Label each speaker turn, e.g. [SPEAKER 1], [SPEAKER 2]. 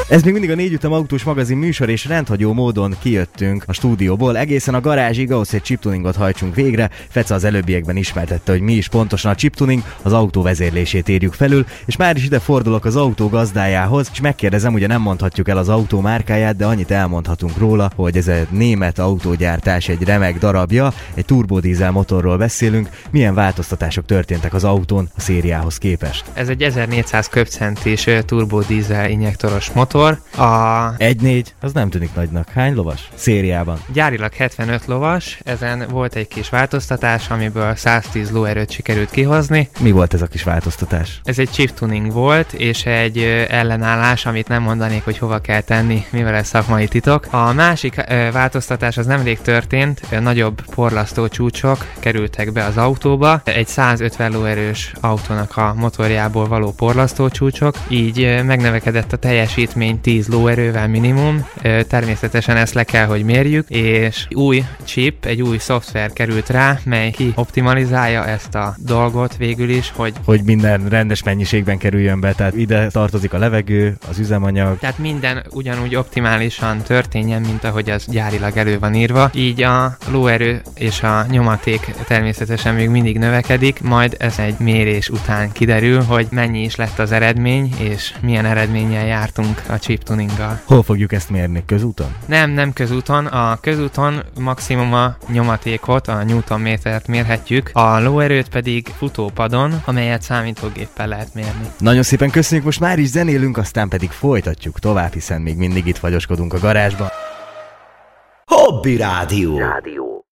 [SPEAKER 1] Ez még mindig a 4 Ütem autós magazin műsor, és rendhagyó módon kijöttünk a stúdióból egészen a garázsig, ahhoz, hogy chiptuningot hajtsunk végre. Fece az előbbiekben ismertette, hogy mi is pontosan a chiptuning, az autó vezérlését érjük felül, és már is ide fordulok az autó gazdájához, és megkérdezem, ugye nem mondhatjuk el az autó márkáját, de annyit elmondhatunk róla, hogy ez egy német autógyártás, egy remek darabja, egy turbodízel motorról beszélünk. Milyen változtatások történtek az autón a szériához képest?
[SPEAKER 2] Ez egy 1400 köbcentis turbodízel injektoros motor. A
[SPEAKER 1] 1.4, az nem tűnik nagynak. Hány lovas? Szériában.
[SPEAKER 2] Gyárilag 75 lovas, ezen volt egy kis változtatás, amiből 110 lóerőt sikerült kihozni.
[SPEAKER 1] Mi volt ez a kis változtatás?
[SPEAKER 2] Ez egy chiptuning volt, és egy ellenállás, amit nem mondanék, hogy hova kell tenni, mivel ez szakmai titok. A másik változtatás az nemrég történt, nagyobb porlasztó csúcsok kerültek be az autóba. Egy 150 lóerős autónak a motorjából való porlasztó csúcsok, így megnövekedett a teljesítmény 10 lóerővel minimum. Természetesen ezt le kell, hogy mérjük, és új chip, egy új szoftver került rá, mely optimalizálja ezt a dolgot végül is,
[SPEAKER 1] hogy minden rendes mennyiségben kerüljön be, tehát ide tartozik a levegő, az üzemanyag.
[SPEAKER 2] Tehát minden ugyanúgy optimálisan történjen, mint ahogy az gyárilag elő van írva. Így a lóerő és a nyomaték természetesen még mindig növekedik, majd ez egy mérés után kiderül, hogy mennyi is lett az eredmény, és milyen eredménnyel jártunk a chiptuninggal.
[SPEAKER 1] Hol fogjuk ezt mérni? Közúton?
[SPEAKER 2] Nem közúton. A közúton maximum a nyomatékot, a newtonmétert mérhetjük, a lóerőt pedig futópadon, amelyet számítógéppel lehet mérni.
[SPEAKER 1] Nagyon szépen köszönjük, most már is zenélünk, aztán pedig folytatjuk tovább, hiszen még mindig itt fagyoskodunk a garázsban.
[SPEAKER 3] Hobby Rádió.